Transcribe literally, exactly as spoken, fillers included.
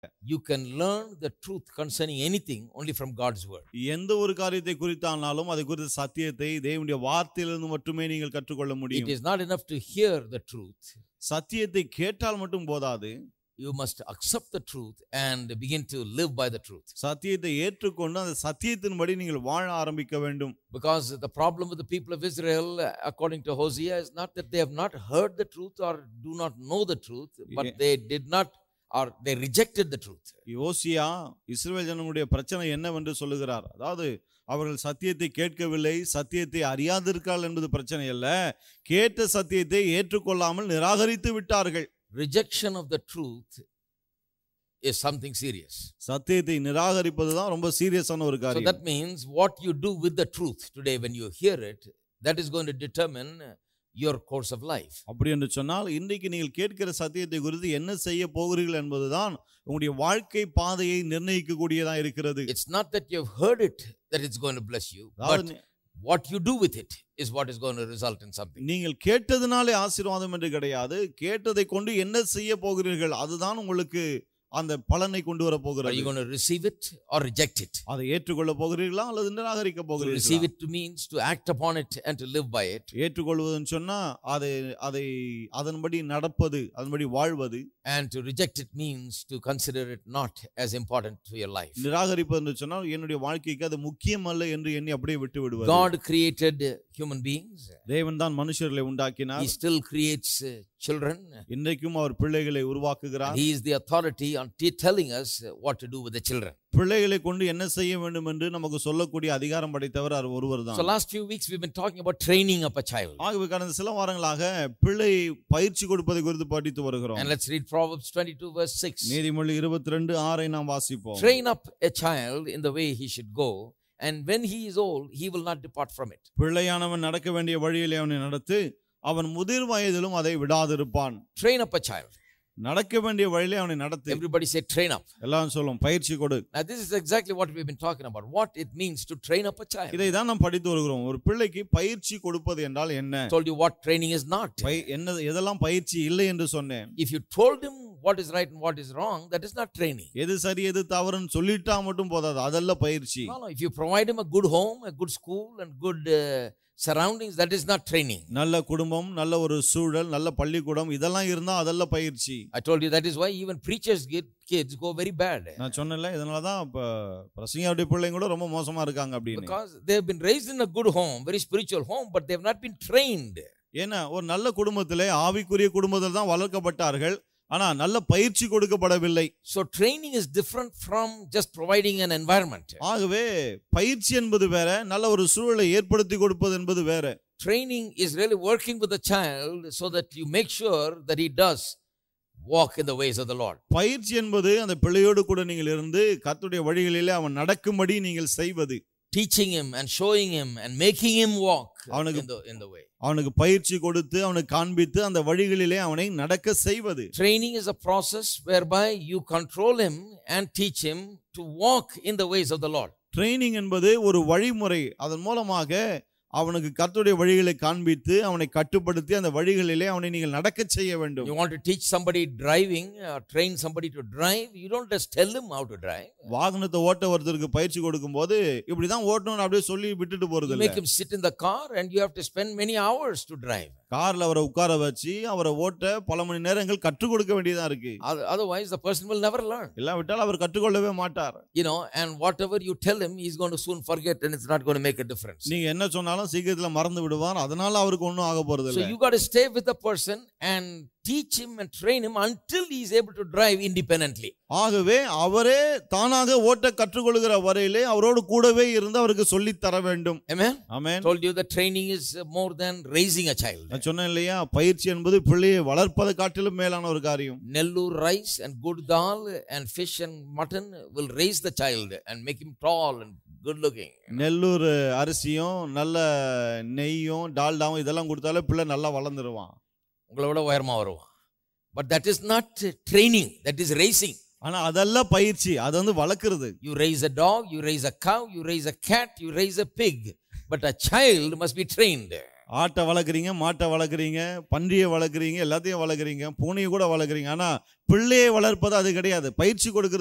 You can learn the truth concerning anything only from God's word. எந்த ஒரு காரியத்தை குறித்தானாலும் அதை குறித்த சத்தியத்தை தேவனுடைய வார்த்தையிலிருந்து மட்டுமே நீங்கள் கற்றுக்கொள்ள முடியும். It is not enough to hear the truth. சத்தியத்தை கேட்டால் மட்டும் போதாது. You must accept the truth and begin to live by the truth. சத்தியத்தை ஏற்றுக்கொண்டு அந்த சத்தியத்தின்படி நீங்கள் வாழ ஆரம்பிக்க வேண்டும். Because the problem with the people of Israel, according to Hosea, is not that they have not heard the truth or do not know the truth, but yeah. they did not or they rejected the truth. யோசியா இஸ்ரவேல் ஜனங்களுடைய பிரச்சனை என்னவென்று சொல்லுகிறார். அதாவது அவர்கள் சத்தியத்தை கேட்கவில்லை, சத்தியத்தை அறியாதிருக்காள் என்பது பிரச்சனை அல்ல, கேட்ட சத்தியத்தை ஏற்றுக்கொள்ளாமல் நிராகரித்து விட்டார்கள். Rejection of the truth is something serious. சத்தியத்தை நிராகரிப்பது தான் ரொம்ப சீரியஸான ஒரு காரியம். So that means what you do with the truth today when you hear it, that is going to determine your course of life. அப்படி என்று சொன்னால் இன்றைக்கு நீங்கள் கேட்கிற சத்தியத்தை குறித்து என்ன செய்ய போகிறீர்கள் என்பதுதான் உங்களுடைய வாழ்க்கை பாதையை நிர்ணயிக்க கூடியதா இருக்கிறது. It's not that you have heard it that it's going to bless you, but what you do with it is what is going to result in something. நீங்கள் கேட்டதனாலே ஆசீர்வாதம் என்று கிடையாது, கேட்டதை கொண்டு என்ன செய்ய போகிறீர்கள் அதுதான் உங்களுக்கு அந்த பலனை கொண்டு வர போகிறது. Are you going to receive it or reject it? அதை ஏற்றுக்கொள்ள போகிறீர்களா அல்லது நிராகரிக்க போகிறீர்களா? To receive it means to act upon it and to live by it. ஏற்றுக்கொள்வதுன்னு சொன்னா அதை அதை அதன்படி நடப்பது, அதன்படி வாழ்வது. And to reject it means to consider it not as important to your life. நிராகரிப்பது என்று சொன்னால் என்னுடைய வாழ்க்கைக்கு அது முக்கியமல்ல என்று எண்ணி அப்படியே விட்டு விடுவது. God created human beings. தேவன் தான் மனுஷர்களை உண்டாக்கினார். He still creates children. இன்றைக்கும் அவர் பிள்ளைகளை உருவாக்குகிறார். He is the authority on telling us what to do with the children. பிள்ளைகளை கொண்டு என்ன செய்ய வேண்டும் என்று நமக்கு சொல்லக்கூடிய அதிகாரம் படைத்தவர் அவர் ஒருவர்தான். So last few weeks we've been talking about training up a child. ஆகவே கடந்த சில வாரங்களாக பிள்ளை பயிற்சி கொடுப்பதை குறித்து படித்து வருகிறோம். And let's read Proverbs twenty-two verse six. நீதிமொழி இருபத்தி இரண்டு ஆறை நாம் வாசிப்போம். Train up a child in the way he should go, and when he is old he will not depart from it. பிள்ளையானவன் நடக்க வேண்டிய வழியிலே அவனை நடத்து, அவன் முதிர் வயதிலும் அதை விடாதிருப்பான். Train up a child. நடக்க வேண்டிய வழியிலே அவனை நடத்து. Everybody say train up. எல்லாரும் சொல்லும் பயிற்சி கொடு. Now this is exactly what we've been talking about, what it means to train up a child. இதை தான் நாம் படித்து வருகிறோம். ஒரு பிள்ளைக்கு பயிற்சி கொடுப்பது என்றால் என்ன? Told you what training is not. என்ன எதெல்லாம் பயிற்சி இல்லை என்று சொன்னேன். If you told him what is right and what is wrong, that is not training. எது சரி எது தவறுன்னு சொல்லிட்டா மட்டும் போதாது, அதல்ல பயிற்சி. No, no, if you provide him a good home, a good school and good uh, surroundings, that is not training. நல்ல குடும்பம், நல்ல ஒரு சூழல், நல்ல பள்ளிக்கூடம் இதெல்லாம் இருந்தா அதல்ல பயிற்சி. I told you that is why even preachers get kids go very bad. நான் சொன்னேன்ல இதனால தான் பிரசங்கியாருடைய பிள்ளைங்க கூட ரொம்ப மோசமா இருக்காங்க அப்படினு. Because they have been raised in a good home, very spiritual home, but they have not been trained. ஏன்னா ஒரு நல்ல குடும்பத்திலே ஆவிக்குரிய குடும்பத்தில் தான் வளர்க்கப்பட்டார்கள், ஆனா நல்ல பயிற்சி கொடுக்கப்படவில்லை. So training is different from just providing an environment. ஆகவே பயிற்சி என்பது வேற, நல்ல ஒரு சூழலை ஏற்படுத்தி கொடுப்பது என்பது வேற. Training is really working with the child so that you make sure that he does walk in the ways of the Lord. பயிற்சி என்பது அந்த பிள்ளையோடு கூட நீங்கள் இருந்து கர்த்தருடைய வழிகளிலே அவன் நடக்கும்படி நீங்கள் செய்வது. Teaching him and showing him and making him walk in the, in the way. அவனுக்கு பயிற்சி கொடுத்து அவனுக்கு காண்பித்து அந்த வழிகளிலே அவனை நடக்க செய்வது. Training is a process whereby you control him and teach him to walk in the ways of the Lord. Training என்பது ஒரு வழிமுறை, அதன் மூலமாக அவனுக்கு கர்த்தருடைய வழிகளை காண்பித்து அவனை கட்டுப்படுத்தி அந்த வழிகளிலே அவனை நீங்கள் நடக்க செய்ய வேண்டும். You want to teach somebody driving or train somebody to drive, you don't just tell him how to drive. வாகனத்தை ஓட்ட ஒருத்தருக்கு பயிற்சி கொடுக்கும்போது இப்படி தான் ஓட்டணும்னு அப்படியே சொல்லி விட்டுட்டு போறது இல்ல. You make him sit in the car and you have to spend many hours to drive. கார்ல அவரை உட்கார வச்சு அவரை ஓட்ட பல மணி நேரங்கள் கற்றுக் கொடுக்க வேண்டியதா இருக்கு. Otherwise the person will never learn. இல்லாவிட்டால் அவர் கற்றுக்கொள்ளவே மாட்டார். You know, and whatever you tell him he is going to soon forget and it's not going to make a difference. நீங்க என்ன சொன்னாலும் சீக்கிரத்துல மறந்து விடுவார், அதனால அவருக்கு ஒண்ணும் ஆக போறது இல்ல. So you got to stay with the person and teach him and train him until he is able to drive independently. ஆகவே அவரே தானாக ஓட்ட கற்றுக்கொள்கிற வரையிலே அவரோடு கூடவே இருந்து அவருக்கு சொல்லி தர வேண்டும். Amen. Amen. Told you that training is more than raising a child. நான் சொன்னேன் இல்லையா, பயிற்சி என்பது பிள்ளையை வளர்ப்பதை காட்டிலும் மேலான ஒரு காரியம். Nellur rice and good dal and fish and mutton will raise the child and make him tall and good looking. Nellore அரிசியும் நல்ல நெய்யும் டால்டாவும் இதெல்லாம் கொடுத்தாலே பிள்ளை நல்லா வளர்ந்துருவான், உங்களை விட உயரமா வருவான். But that is not training, that is raising. ஆனா அதெல்லாம் பயிற்சி, அது வந்து வளர்க்கிறது. You raise a dog, you raise a cow, you raise a cat, you raise a pig, but a child must be trained. ஆட்டை வளர்க்குறீங்க, மாட்டை வளர்க்குறீங்க, பன்றியை வளர்க்குறீங்க, எல்லாத்தையும் வளர்க்குறீங்க, பூனையை கூட வளர்க்குறீங்க. ஆனால் பிள்ளையை வளர்ப்பது அது கிடையாது. பயிற்சி கொடுக்கிறது